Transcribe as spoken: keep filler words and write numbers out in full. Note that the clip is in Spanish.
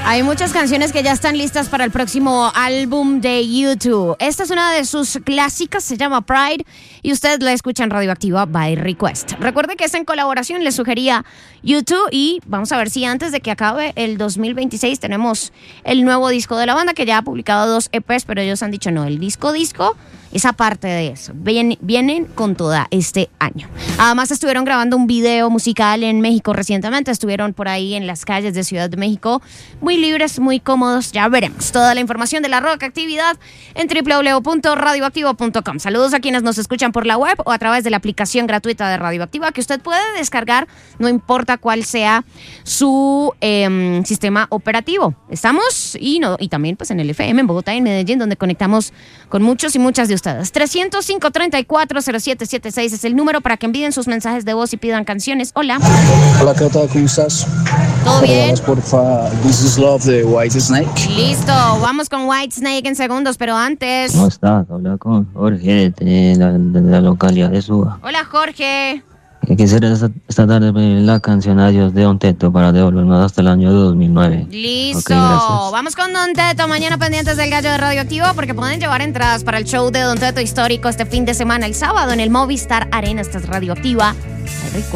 Hay muchas canciones que ya están listas para el próximo álbum de U dos. Esta es una de sus clásicas, se llama Pride, y usted la escucha en Radioactiva by Request. Recuerde que es en colaboración, le sugería U dos, y vamos a ver si antes de que acabe el dos mil veintiséis tenemos el nuevo disco de la banda, que ya ha publicado dos E Pes, pero ellos han dicho no, el disco disco es aparte de eso. Vienen, vienen con toda este año. Además estuvieron grabando un video musical en México recientemente, estuvieron por ahí en las calles de Ciudad de México, muy libres, muy cómodos, ya veremos. Toda la información de la rock actividad en doble u doble u doble u punto radioactivo punto com. Saludos a quienes nos escuchan por la web o a través de la aplicación gratuita de Radioactiva que usted puede descargar, no importa cuál sea su eh, sistema operativo. Estamos y, no, y también pues en el F M en Bogotá y en Medellín, donde conectamos con muchos y muchas de ustedes. trescientos cinco, treinta y cuatro, cero siete setenta y seis es el número para que envíen sus mensajes de voz y pidan canciones. Hola. Hola, ¿qué tal? ¿Cómo estás? ¿Todo bien? Porfa, This is Love de White Snake. Listo, vamos con White Snake en segundos, pero antes... ¿Cómo estás? Habla con Jorge de la, de la localidad de Suba. Hola, Jorge. Que quisiera esta, esta tarde pedir la canción Adiós de Don Teto para devolvernos hasta el año dos mil nueve. Listo, okay, vamos con Don Teto. Mañana pendientes del Gallo de Radioactivo porque pueden llevar entradas para el show de Don Teto histórico este fin de semana, el sábado en el Movistar Arena. Esta es Radioactiva.